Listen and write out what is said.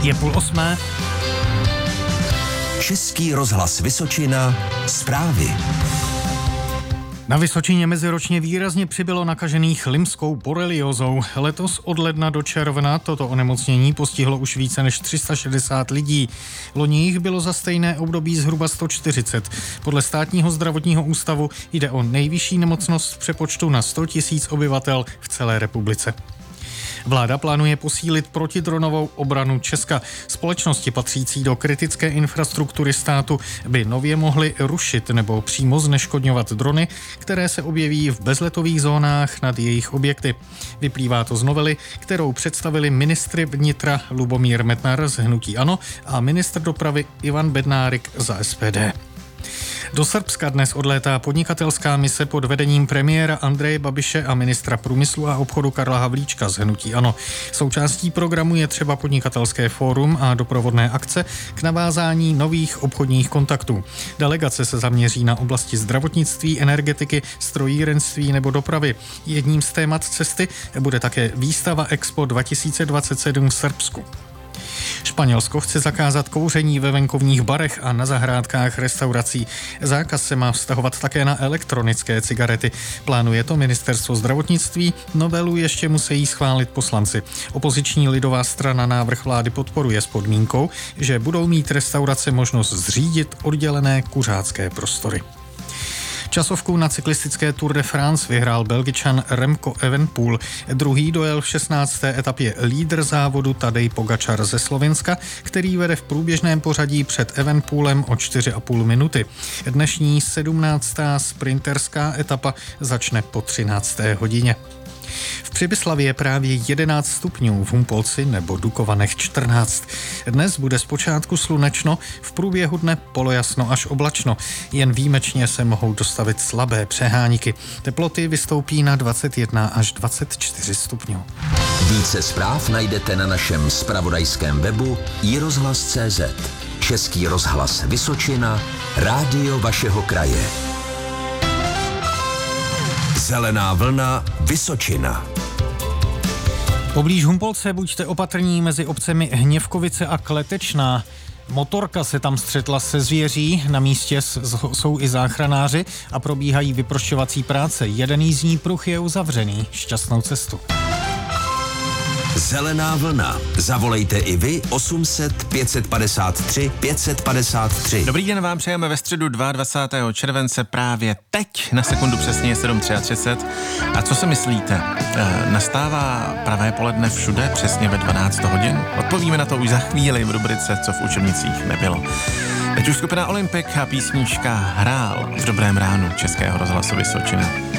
Je 7:30. Český rozhlas Vysočina, zprávy. Na Vysočině meziročně výrazně přibylo nakažených limskou boreliózou. Letos od ledna do června toto onemocnění postihlo už více než 360 lidí. Loni jich bylo za stejné období zhruba 140. Podle státního zdravotního ústavu jde o nejvyšší nemocnost v přepočtu na 100 000 obyvatel v celé republice. Vláda plánuje posílit protidronovou obranu Česka. Společnosti patřící do kritické infrastruktury státu by nově mohly rušit nebo přímo zneškodňovat drony, které se objeví v bezletových zónách nad jejich objekty. Vyplývá to z novely, kterou představili ministry vnitra Lubomír Metnar z hnutí ANO a ministr dopravy Ivan Bednárik za SPD. Do Srbska dnes odlétá podnikatelská mise pod vedením premiéra Andreje Babiše a ministra průmyslu a obchodu Karla Havlíčka z hnutí ANO. Součástí programu je třeba podnikatelské fórum a doprovodné akce k navázání nových obchodních kontaktů. Delegace se zaměří na oblasti zdravotnictví, energetiky, strojírenství nebo dopravy. Jedním z témat cesty bude také výstava Expo 2027 v Srbsku. Španělsko chce zakázat kouření ve venkovních barech a na zahrádkách restaurací. Zákaz se má vztahovat také na elektronické cigarety. Plánuje to ministerstvo zdravotnictví, novelu ještě musí schválit poslanci. Opoziční lidová strana návrh vlády podporuje s podmínkou, že budou mít restaurace možnost zřídit oddělené kuřácké prostory. Časovku na cyklistické Tour de France vyhrál Belgičan Remco Evenepoel. Druhý dojel v 16. etapě lídr závodu Tadej Pogačar ze Slovenska, který vede v průběžném pořadí před Evenepoelem o 4,5 minuty. Dnešní 17. sprinterská etapa začne po 13. hodině. V Přibyslavě je právě 11 stupňů, v Humpolci nebo Dukovanech 14. Dnes bude zpočátku slunečno, v průběhu dne polojasno až oblačno. Jen výjimečně se mohou dostavit slabé přeháníky. Teploty vystoupí na 21 až 24 stupňů. Více zpráv najdete na našem zpravodajském webu iRozhlas.cz. Český rozhlas Vysočina, rádio vašeho kraje. Zelená vlna Vysočina. Poblíž Humpolce buďte opatrní mezi obcemi Hněvkovice a Kletečná. Motorka se tam střetla se zvěří, na místě jsou i záchranáři a probíhají vyprošťovací práce. Jeden jízdní pruh je uzavřený. Šťastnou cestu. Zelená vlna. Zavolejte i vy 800 553 553. Dobrý den vám přejeme ve středu 22. července právě teď, na sekundu přesně je 7:33. A co si myslíte? Nastává pravé poledne všude přesně ve 12 hodin? Odpovíme na to už za chvíli v rubrice Co v učebnicích nebylo. Teď už skupina Olympik a písnička Hrál v dobrém ránu Českého rozhlasu Vysočina.